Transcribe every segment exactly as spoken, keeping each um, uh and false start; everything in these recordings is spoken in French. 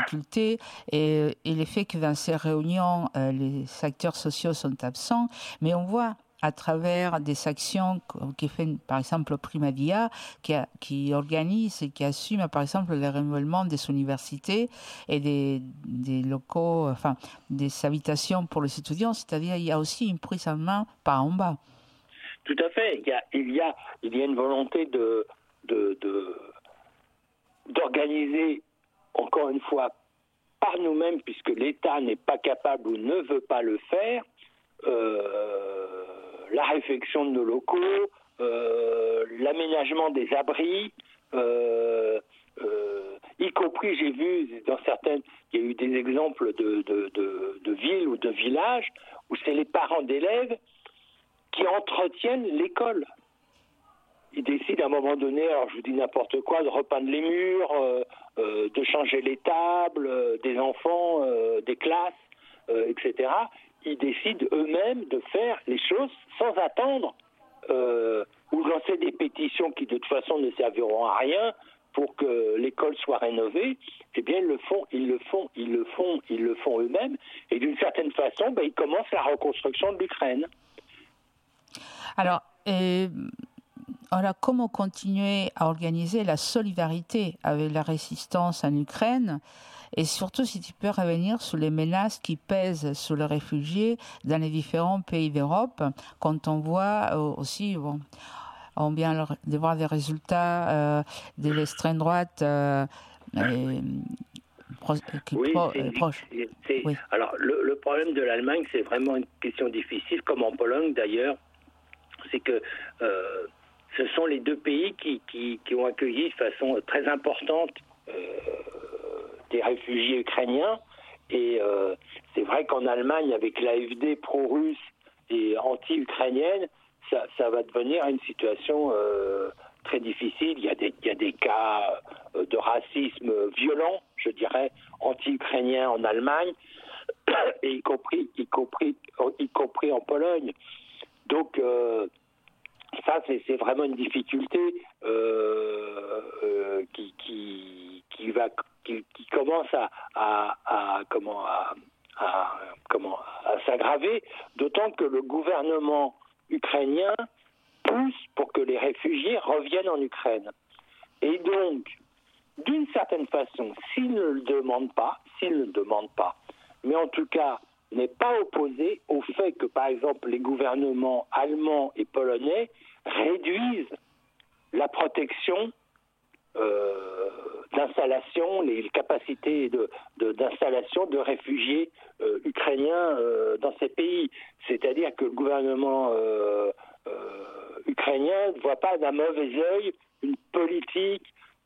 difficultés et, et le fait que dans ces réunions, euh, les acteurs sociaux sont absents, mais on voit à travers des actions qui fait par exemple Primavia, qui, a, qui organise et qui assume par exemple le renouvellement des universités et des, des locaux, enfin des habitations pour les étudiants, c'est-à-dire il y a aussi une prise en main par en bas. Tout à fait, il y a, il y a, il y a une volonté de, de, de, d'organiser, encore une fois, par nous-mêmes, puisque l'État n'est pas capable ou ne veut pas le faire, euh, la réfection de nos locaux, euh, l'aménagement des abris, euh, euh, y compris, j'ai vu dans certaines, il y a eu des exemples de, de, de, de villes ou de villages où c'est les parents d'élèves qui entretiennent l'école. Ils décident à un moment donné, alors je vous dis n'importe quoi, de repeindre les murs, euh, euh, de changer les tables, euh, des enfants, euh, des classes, euh, et cetera. Ils décident eux-mêmes de faire les choses sans attendre euh, ou lancer des pétitions qui de toute façon ne serviront à rien pour que l'école soit rénovée. Eh bien, ils le font, ils le font, ils le font, ils le font eux-mêmes. Et d'une certaine façon, ben, ils commencent la reconstruction de l'Ukraine. Alors, euh, alors, comment continuer à organiser la solidarité avec la résistance en Ukraine? Et surtout, si tu peux revenir sur les menaces qui pèsent sur les réfugiés dans les différents pays d'Europe, quand on voit aussi, bon, on vient de voir des résultats euh, de l'extrême droite euh, et, pro, qui oui, pro, c'est, proche. C'est, c'est, oui. Alors, le, le problème de l'Allemagne, c'est vraiment une question difficile, comme en Pologne d'ailleurs, c'est que euh, ce sont les deux pays qui, qui, qui ont accueilli de façon très importante euh, des réfugiés ukrainiens. Et euh, c'est vrai qu'en Allemagne, avec l'A F D pro-russe et anti-ukrainienne, ça, ça va devenir une situation euh, très difficile. Il y a des, il y a des cas de racisme violent, je dirais, anti-ukrainien en Allemagne, et y compris, y compris, y compris en Pologne. Donc, euh, ça, c'est, c'est vraiment une difficulté euh, euh, qui, qui, qui, va, qui, qui commence à, à, à, comment, à, à, comment, à s'aggraver, d'autant que le gouvernement ukrainien pousse pour que les réfugiés reviennent en Ukraine. Et donc, d'une certaine façon, s'ils ne le demandent pas, s'ils ne le demandent pas, mais en tout cas, n'est pas opposé au fait que, par exemple, les gouvernements allemands et polonais réduisent la protection euh, d'installation, les capacités de, de, d'installation de réfugiés euh, ukrainiens euh, dans ces pays. C'est-à-dire que le gouvernement euh, euh, ukrainien ne voit pas d'un mauvais œil une politique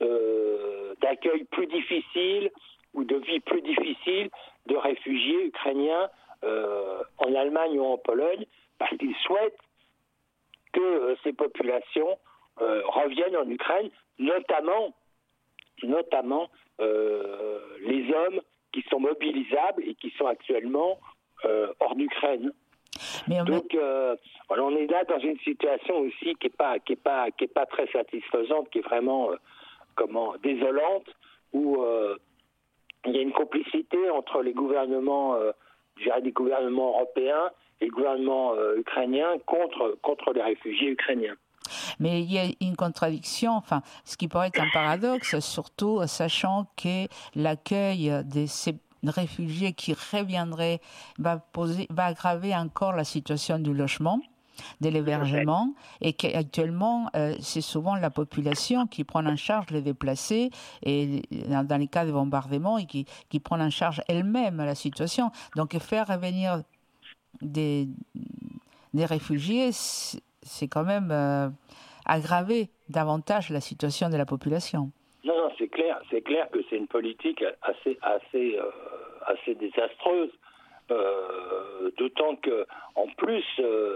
euh, d'accueil plus difficile ou de vie plus difficile de réfugiés ukrainiens euh, en Allemagne ou en Pologne, parce qu'ils souhaitent que euh, ces populations euh, reviennent en Ukraine, notamment, notamment euh, les hommes qui sont mobilisables et qui sont actuellement euh, hors d'Ukraine. Mais on Donc, euh, voilà, on est là dans une situation aussi qui n'est pas, qui est pas, qui est pas très satisfaisante, qui est vraiment euh, comment, désolante, où euh, il y a une complicité entre les gouvernements, euh, je dirais des gouvernements européens et le gouvernement euh, ukrainien contre, contre les réfugiés ukrainiens. Mais il y a une contradiction, enfin, ce qui pourrait être un paradoxe, surtout sachant que l'accueil de ces réfugiés qui reviendraient va, poser, va aggraver encore la situation du logement, de l'hébergement, et qu'actuellement, euh, c'est souvent la population qui prend en charge les déplacés, et dans, dans les cas de bombardement, et qui, qui prend en charge elle-même la situation. Donc, faire revenir des, des réfugiés, c'est, c'est quand même euh, aggraver davantage la situation de la population. Non, non, c'est clair, c'est clair que c'est une politique assez, assez, euh, assez désastreuse, euh, d'autant que, en plus, euh,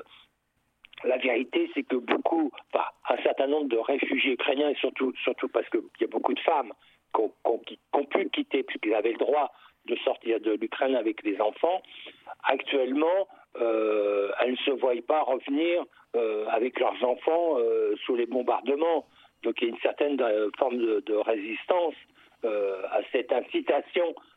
la vérité, c'est que beaucoup, enfin, un certain nombre de réfugiés ukrainiens, et surtout, surtout parce qu'il y a beaucoup de femmes qui ont, qui ont, qui ont pu quitter, puisqu'ils avaient le droit de sortir de l'Ukraine avec les enfants, actuellement, euh, elles ne se voient pas revenir euh, avec leurs enfants euh, sous les bombardements. Donc il y a une certaine euh, forme de, de résistance euh, à cette incitation